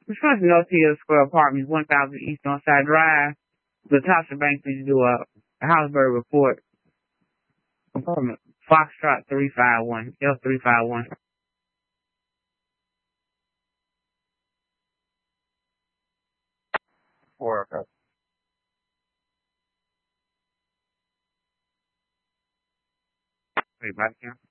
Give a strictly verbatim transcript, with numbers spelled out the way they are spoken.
Construction Northfield Square Apartments, one thousand East Northside Drive. Latasha Banks needs to do a Houseburg report. Apartment Foxtrot three five one, L three five one. Four, okay. Wait, back here.